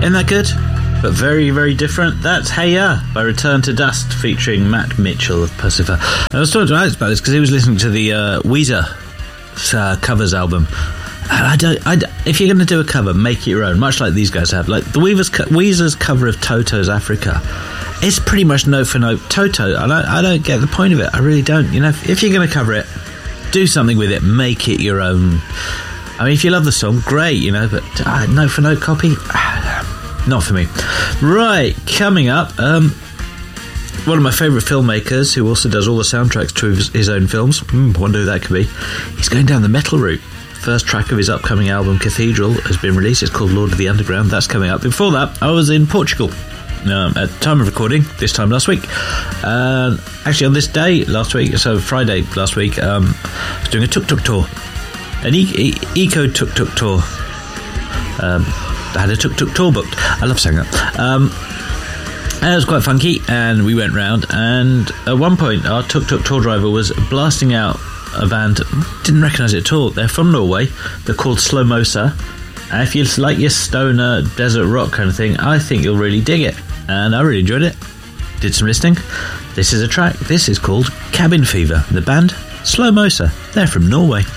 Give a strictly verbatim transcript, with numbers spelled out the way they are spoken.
Isn't that good? But very, very different. That's Hey Ya by Return to Dust, featuring Matt Mitchell of Percifer. I was talking to Alex about this because he was listening to the uh, Weezer uh, covers album. And I don't. I, if you're going to do a cover, make it your own, much like these guys have. Like the Weavers, Weezer's cover of Toto's Africa. It's pretty much note for note Toto. I don't, I don't get the point of it. I really don't. You know, if, if you're going to cover it, do something with it. Make it your own. I mean, if you love the song, great, you know, but uh, note for note copy, not for me. Right, coming up, um, one of my favourite filmmakers who also does all the soundtracks to his, his own films. Mm, wonder who that could be. He's going down the metal route. First track of his upcoming album Cathedral has been released. It's called Lord of the Underground. That's coming up. Before that, I was in Portugal. Um, at the time of recording, this time last week. Uh, actually, on this day last week, so Friday last week, um, I was doing a tuk-tuk tour, an e- e- eco tuk-tuk tour. Um, I had a tuk-tuk tour booked. I love saying that. Um, and it was quite funky, and we went round, and at one point, our tuk-tuk tour driver was blasting out a band. Didn't recognise it at all. They're from Norway. They're called Slomosa. And if you like your stoner desert rock kind of thing, I think you'll really dig it. And I really enjoyed it. Did some listening. This is a track. This is called Cabin Fever. The band, Slomosa. They're from Norway.